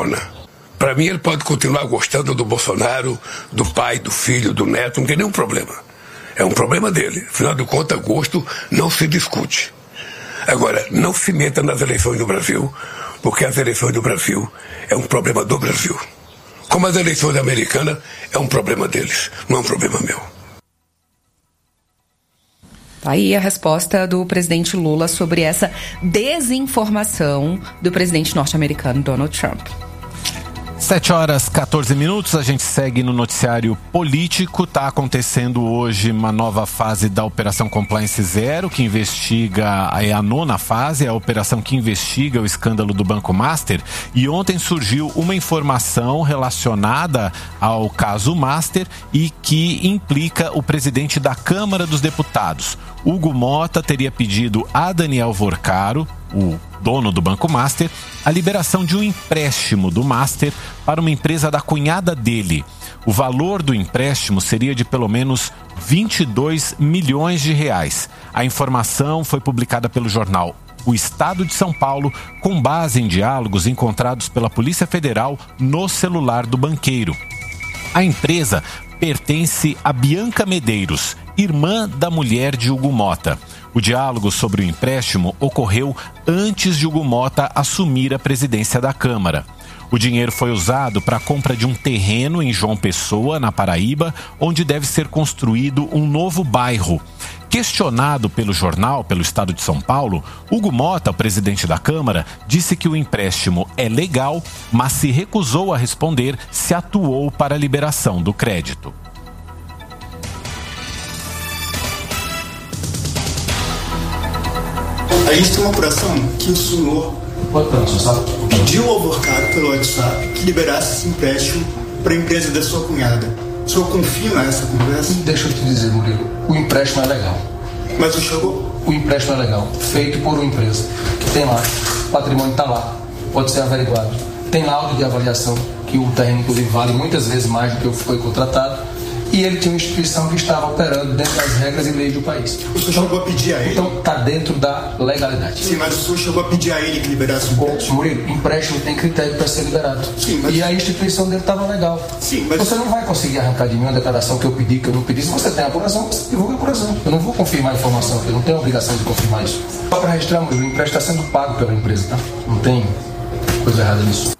funciona. Para mim, ele pode continuar gostando do Bolsonaro, do pai, do filho, do neto, não tem nenhum problema. É um problema dele. Afinal de contas, gosto não se discute. Agora, não se meta nas eleições do Brasil, porque as eleições do Brasil é um problema do Brasil. Como as eleições americanas, é um problema deles, não é um problema meu. Aí a resposta do presidente Lula sobre essa desinformação do presidente norte-americano Donald Trump. 7h14, a gente segue no noticiário político. Está acontecendo hoje uma nova fase da Operação Compliance Zero, que investiga, é a nona fase, a operação que investiga o escândalo do Banco Master. E ontem surgiu uma informação relacionada ao caso Master e que implica o presidente da Câmara dos Deputados. Hugo Motta teria pedido a Daniel Vorcaro, o dono do Banco Master, a liberação de um empréstimo do Master para uma empresa da cunhada dele. O valor do empréstimo seria de pelo menos 22 milhões de reais. A informação foi publicada pelo jornal O Estado de São Paulo, com base em diálogos encontrados pela Polícia Federal no celular do banqueiro. A empresa pertence a Bianca Medeiros, irmã da mulher de Hugo Motta. O diálogo sobre o empréstimo ocorreu antes de Hugo Motta assumir a presidência da Câmara. O dinheiro foi usado para a compra de um terreno em João Pessoa, na Paraíba, onde deve ser construído um novo bairro. Questionado pelo jornal, pelo Estado de São Paulo, Hugo Motta, o presidente da Câmara, disse que o empréstimo é legal, mas se recusou a responder se atuou para a liberação do crédito. A gente tem uma apuração que o senhor pediu ao Vorcaro pelo WhatsApp que liberasse esse empréstimo para a empresa da sua cunhada. O senhor confirma essa conversa? Deixa eu te dizer, Murilo, o empréstimo é legal. Mas o senhor... O empréstimo é legal, feito por uma empresa que tem lá, o patrimônio está lá, pode ser averiguado. Tem laudo de avaliação, que o terreno inclusive vale muitas vezes mais do que o que foi contratado. E ele tinha uma instituição que estava operando dentro das regras e leis do país. O senhor chegou a pedir a ele? Então, está dentro da legalidade. Sim, mas o senhor chegou a pedir a ele que liberasse o empréstimo? Murilo, empréstimo tem critério para ser liberado. Sim, mas... E a instituição dele estava legal. Sim, mas... Você não vai conseguir arrancar de mim uma declaração que eu pedi, que eu não pedi. Se você tem a apuração, você divulga a apuração. Eu não vou confirmar a informação, eu não tenho a obrigação de confirmar isso. Só para registrar, Murilo, o empréstimo está sendo pago pela empresa, tá? Não tem coisa errada nisso.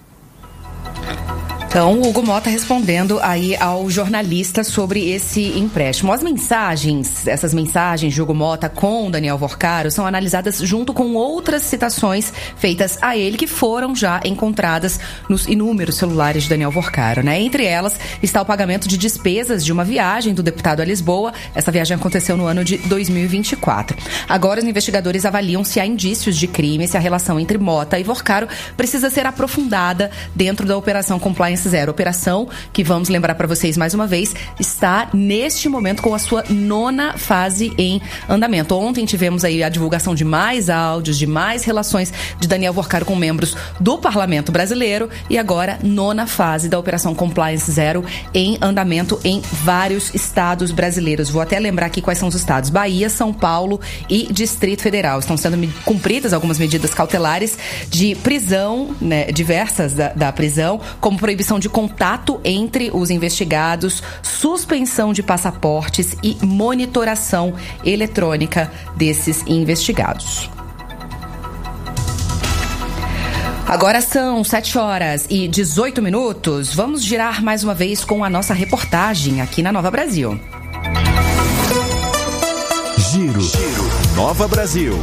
Então, o Hugo Motta respondendo aí ao jornalista sobre esse empréstimo. As mensagens, essas mensagens de Hugo Motta com Daniel Vorcaro são analisadas junto com outras citações feitas a ele que foram já encontradas nos inúmeros celulares de Daniel Vorcaro, né? Entre elas está o pagamento de despesas de uma viagem do deputado a Lisboa. Essa viagem aconteceu no ano de 2024. Agora, os investigadores avaliam se há indícios de crime, se a relação entre Motta e Vorcaro precisa ser aprofundada dentro da Operação Compliance Zero. Operação que, vamos lembrar para vocês mais uma vez, está neste momento com a sua nona fase em andamento. Ontem tivemos aí a divulgação de mais áudios, de mais relações de Daniel Vorcaro com membros do Parlamento Brasileiro e agora nona fase da Operação Compliance Zero em andamento em vários estados brasileiros. Vou até lembrar aqui quais são os estados: Bahia, São Paulo e Distrito Federal. Estão sendo cumpridas algumas medidas cautelares de prisão, né, diversas da prisão, como proibição de contato entre os investigados, suspensão de passaportes e monitoração eletrônica desses investigados. Agora são 7h18. Vamos girar mais uma vez com a nossa reportagem aqui na Nova Brasil. Giro Nova Brasil.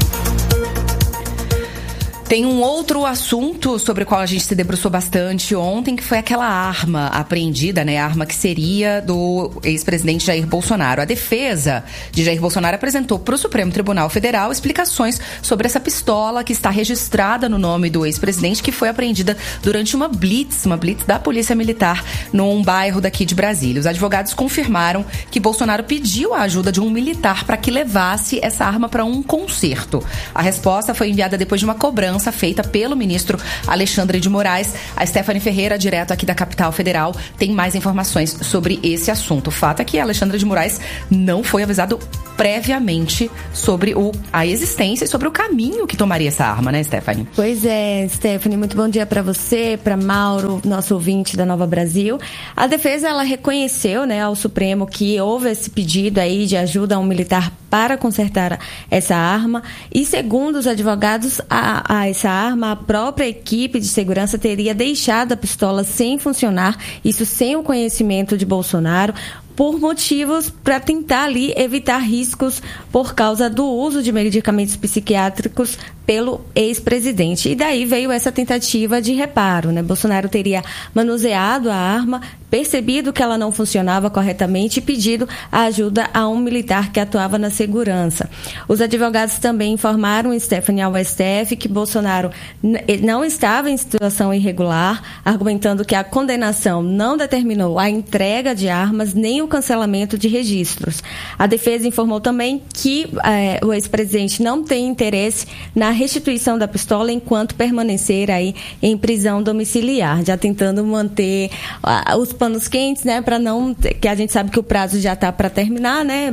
Tem um outro assunto sobre o qual a gente se debruçou bastante ontem, que foi aquela arma apreendida, né? A arma que seria do ex-presidente Jair Bolsonaro. A defesa de Jair Bolsonaro apresentou para o Supremo Tribunal Federal explicações sobre essa pistola que está registrada no nome do ex-presidente, que foi apreendida durante uma blitz da Polícia Militar num bairro daqui de Brasília. Os advogados confirmaram que Bolsonaro pediu a ajuda de um militar para que levasse essa arma para um concerto. A resposta foi enviada depois de uma cobrança segurança feita pelo ministro Alexandre de Moraes. A Stephanie Ferreira, direto aqui da capital federal, tem mais informações sobre esse assunto. O fato é que Alexandre de Moraes não foi avisado previamente sobre a existência e sobre o caminho que tomaria essa arma, né, Stephanie? Pois é, Stephanie, muito bom dia para você, para Mauro, nosso ouvinte da Nova Brasil. A defesa, ela reconheceu, né, ao Supremo que houve esse pedido aí de ajuda a um militar para consertar essa arma e, segundo os advogados, a essa arma, a própria equipe de segurança teria deixado a pistola sem funcionar, isso sem o conhecimento de Bolsonaro, por motivos para tentar ali evitar riscos por causa do uso de medicamentos psiquiátricos pelo ex-presidente. E daí veio essa tentativa de reparo, né? Bolsonaro teria manuseado a arma, percebido que ela não funcionava corretamente e pedido a ajuda a um militar que atuava na segurança. Os advogados também informaram, Stephanie, ao STF que Bolsonaro não estava em situação irregular, argumentando que a condenação não determinou a entrega de armas nem o cancelamento de registros. A defesa informou também que o ex-presidente não tem interesse na restituição da pistola enquanto permanecer aí em prisão domiciliar, já tentando manter os panos quentes, né, para não, que a gente sabe que o prazo já está para terminar, né,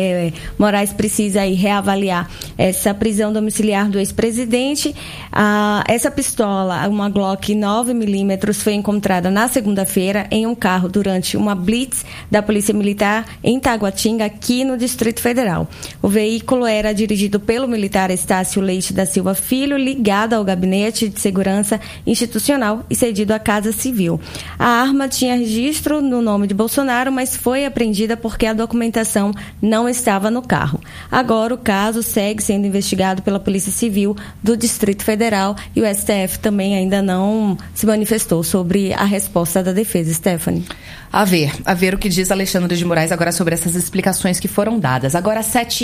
Moraes precisa aí reavaliar essa prisão domiciliar do ex-presidente. Essa pistola, uma Glock 9mm, foi encontrada na segunda-feira em um carro durante uma blitz da Polícia Militar em Taguatinga, aqui no Distrito Federal. O veículo era dirigido pelo militar Estácio Leite da Silva Filho, ligado ao Gabinete de Segurança Institucional e cedido à Casa Civil. A arma tinha registro no nome de Bolsonaro, mas foi apreendida porque a documentação não estava no carro. Agora o caso segue sendo investigado pela Polícia Civil do Distrito Federal e o STF também ainda não se manifestou sobre a resposta da defesa. Stephanie. A ver o que diz Alexandre de Moraes agora sobre essas explicações que foram dadas. Agora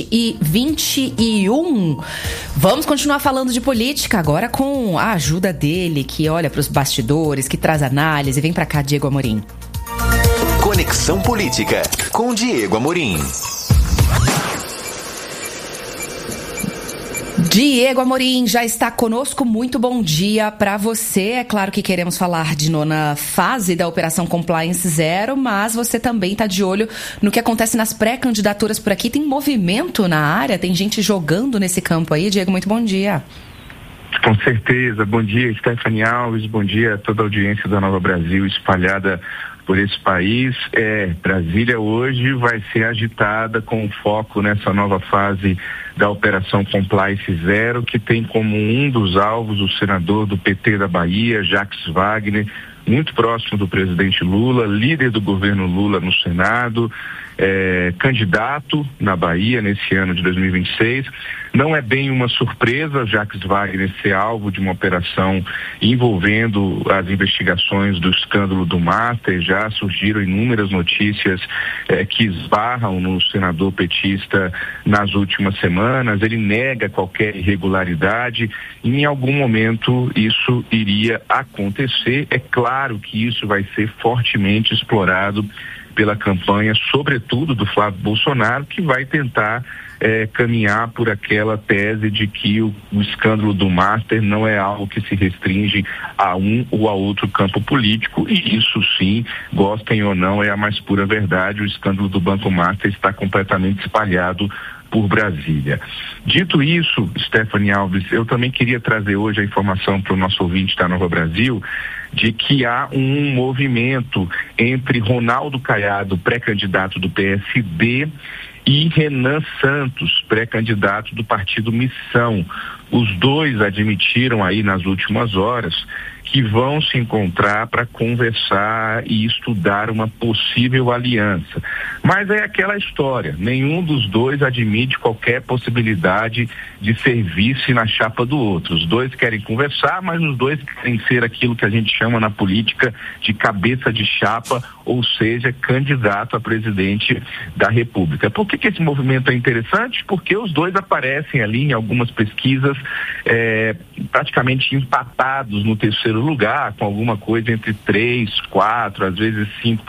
7h21. Vamos continuar falando de política agora com a ajuda dele, que olha para os bastidores, que traz análise. Vem para cá, Diego Amorim. Conexão Política com Diego Amorim. Diego Amorim já está conosco, muito bom dia para você. É claro que queremos falar de nona fase da Operação Compliance Zero, mas você também está de olho no que acontece nas pré-candidaturas por aqui. Tem movimento na área, tem gente jogando nesse campo aí. Diego, muito bom dia. Com certeza, bom dia Stephanie Alves, bom dia a toda a audiência da Nova Brasil espalhada por esse país. Brasília hoje vai ser agitada com foco nessa nova fase da Operação Compliance Zero, que tem como um dos alvos o senador do PT da Bahia, Jacques Wagner, muito próximo do presidente Lula, líder do governo Lula no Senado, candidato na Bahia nesse ano de 2026. Não é bem uma surpresa Jacques Wagner ser alvo de uma operação envolvendo as investigações do escândalo do Master. Já surgiram inúmeras notícias que esbarram no senador petista nas últimas semanas. Ele nega qualquer irregularidade e em algum momento isso iria acontecer. É claro que isso vai ser fortemente explorado pela campanha, sobretudo do Flávio Bolsonaro, que vai tentar caminhar por aquela tese de que o escândalo do Master não é algo que se restringe a um ou a outro campo político, e isso sim, gostem ou não, é a mais pura verdade. O escândalo do Banco Master está completamente espalhado por Brasília. Dito isso, Stephanie Alves, eu também queria trazer hoje a informação para o nosso ouvinte da Nova Brasil de que há um movimento entre Ronaldo Caiado, pré-candidato do PSD, e Renan Santos, pré-candidato do Partido Missão. Os dois admitiram aí nas últimas horas que vão se encontrar para conversar e estudar uma possível aliança. Mas é aquela história, nenhum dos dois admite qualquer possibilidade de ser vice na chapa do outro. Os dois querem conversar, mas os dois querem ser aquilo que a gente chama na política de cabeça de chapa, ou seja, candidato a presidente da República. Por que esse movimento é interessante? Porque os dois aparecem ali em algumas pesquisas praticamente empatados no terceiro terceiro lugar, com alguma coisa entre 3%, 4%, às vezes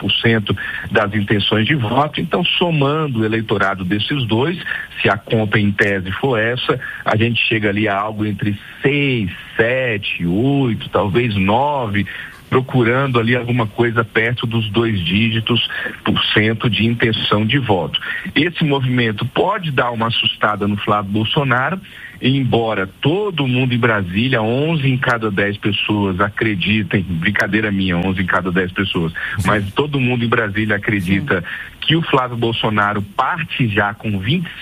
5% das intenções de voto. Então, somando o eleitorado desses dois, se a conta em tese for essa, a gente chega ali a algo entre 6%, 7%, 8%, talvez 9%, procurando ali alguma coisa perto dos 2 dígitos % de intenção de voto. Esse movimento pode dar uma assustada no Flávio Bolsonaro, embora todo mundo em Brasília, 11 em cada 10 pessoas acreditem, brincadeira minha, 11 em cada 10 pessoas, mas todo mundo em Brasília acredita que o Flávio Bolsonaro parte já com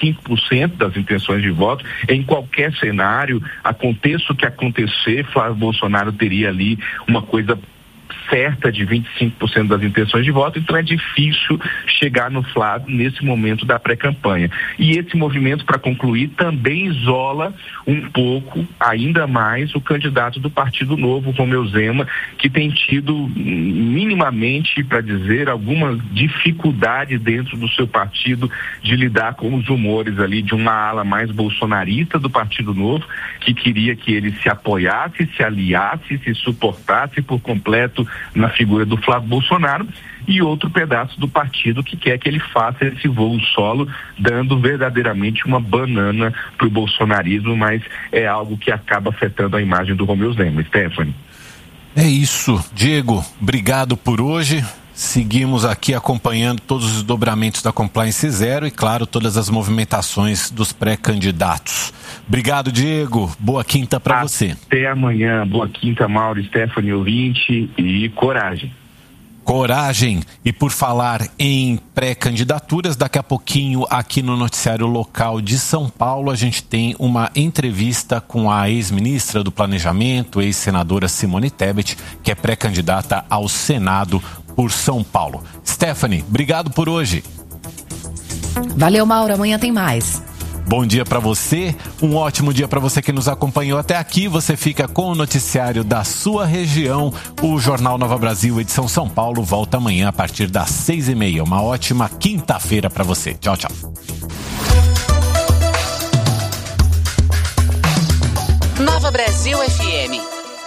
25% das intenções de voto. Em qualquer cenário, aconteça o que acontecer, Flávio Bolsonaro teria ali uma coisa certa de 25% das intenções de voto, então é difícil chegar no Flávio nesse momento da pré-campanha. E esse movimento, para concluir, também isola um pouco, ainda mais, o candidato do Partido Novo, Romeu Zema, que tem tido minimamente, para dizer, alguma dificuldade dentro do seu partido de lidar com os humores ali de uma ala mais bolsonarista do Partido Novo, que queria que ele se apoiasse, se aliasse, se suportasse por completo na figura do Flávio Bolsonaro, e outro pedaço do partido que quer que ele faça esse voo solo, dando verdadeiramente uma banana para o bolsonarismo, mas é algo que acaba afetando a imagem do Romeu Zema. Stephanie. É isso, Diego, obrigado por hoje. Seguimos aqui acompanhando todos os desdobramentos da Compliance Zero e, claro, todas as movimentações dos pré-candidatos. Obrigado, Diego. Boa quinta para você. Até amanhã. Boa quinta, Mauro, Stephanie, ouvinte, e coragem. Coragem. E por falar em pré-candidaturas, daqui a pouquinho aqui no noticiário local de São Paulo a gente tem uma entrevista com a ex-ministra do Planejamento, ex-senadora Simone Tebet, que é pré-candidata ao Senado por São Paulo. Stephanie, obrigado por hoje. Valeu, Mauro. Amanhã tem mais. Bom dia para você, um ótimo dia para você que nos acompanhou até aqui. Você fica com o noticiário da sua região. O Jornal Nova Brasil, edição São Paulo, volta amanhã a partir das 6h30. Uma ótima quinta-feira para você. Tchau, tchau. Nova Brasil FM.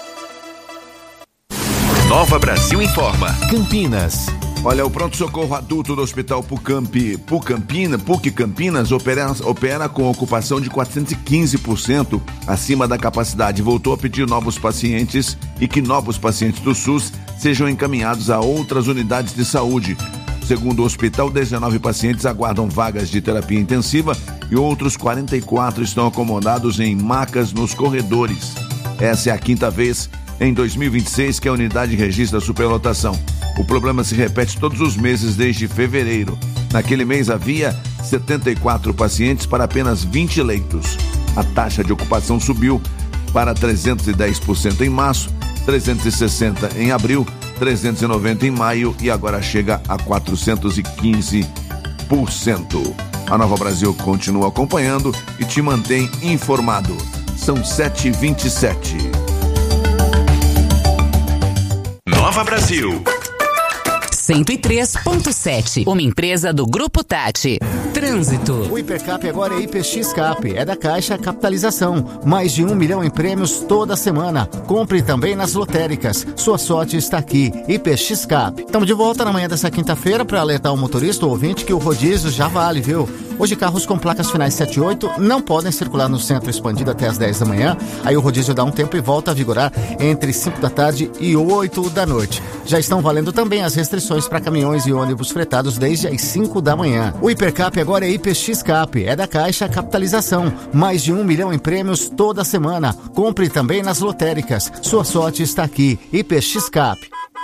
Nova Brasil informa. Campinas. Olha, o pronto-socorro adulto do Hospital PUC Campinas opera com ocupação de 415% acima da capacidade. Voltou a pedir novos pacientes e que novos pacientes do SUS sejam encaminhados a outras unidades de saúde. Segundo o hospital, 19 pacientes aguardam vagas de terapia intensiva e outros 44 estão acomodados em macas nos corredores. Essa é a quinta vez em 2026 que a unidade registra superlotação. O problema se repete todos os meses desde fevereiro. Naquele mês havia 74 pacientes para apenas 20 leitos. A taxa de ocupação subiu para 310% em março, 360% em abril, 390% em maio e agora chega a 415%. A Nova Brasil continua acompanhando e te mantém informado. São 7h27. Nova Brasil. 103.7, uma empresa do Grupo Tati. Trânsito. O Hipercap agora é IPX-Cap, é da Caixa Capitalização. Mais de 1 milhão em prêmios toda semana. Compre também nas lotéricas. Sua sorte está aqui, IPX-Cap. Estamos de volta na manhã dessa quinta-feira para alertar o motorista ou ouvinte que o rodízio já vale, viu? Hoje carros com placas finais 7 e 8 não podem circular no centro expandido até as 10 da manhã. Aí o rodízio dá um tempo e volta a vigorar entre 5 da tarde e 8 da noite. Já estão valendo também as restrições para caminhões e ônibus fretados desde as 5 da manhã. O Hipercap agora é IPX-Cap, é da Caixa Capitalização. Mais de 1 milhão em prêmios toda semana. Compre também nas lotéricas. Sua sorte está aqui, IPX-Cap.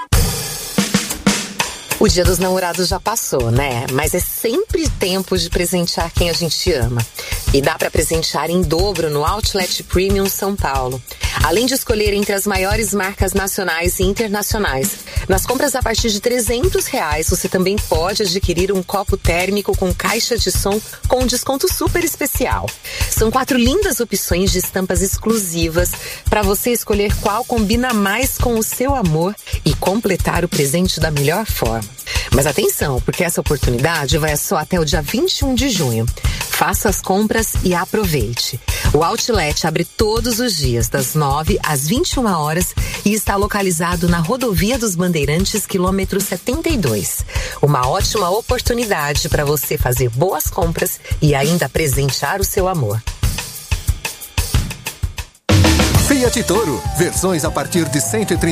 O Dia dos Namorados já passou, né? Mas é sempre tempo de presentear quem a gente ama. E dá para presentear em dobro no Outlet Premium São Paulo. Além de escolher entre as maiores marcas nacionais e internacionais, nas compras a partir de R$300, você também pode adquirir um copo térmico com caixa de som com um desconto super especial. São 4 lindas opções de estampas exclusivas para você escolher qual combina mais com o seu amor e completar o presente da melhor forma. Mas atenção, porque essa oportunidade vai só até o dia 21 de junho. Faça as compras e aproveite. O Outlet abre todos os dias, das 9 às 21 horas e está localizado na Rodovia dos Bandeirantes, quilômetro 72. Uma ótima oportunidade para você fazer boas compras e ainda presentear o seu amor. Fiat Toro, versões a partir de R$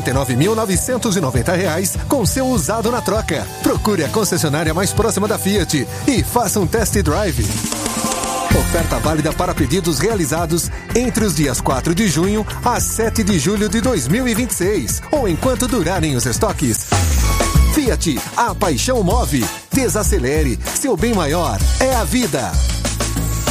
139.990 com seu usado na troca. Procure a concessionária mais próxima da Fiat e faça um test drive. Oferta válida para pedidos realizados entre os dias 4 de junho a 7 de julho de 2026 ou enquanto durarem os estoques. Fiat, a paixão move. Desacelere, seu bem maior é a vida.